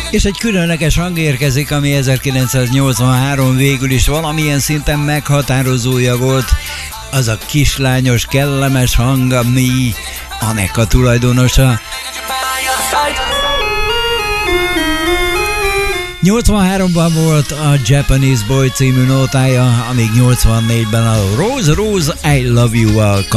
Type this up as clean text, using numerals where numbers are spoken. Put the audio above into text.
És egy különleges hang érkezik, ami 1983 végül is valamilyen szinten meghatározója volt. Az a kislányos, kellemes hang, ami annak a tulajdonosa. 83-ban volt a Japanese Boy című nótája, amíg 84-ben a Rose Rose I Love You-val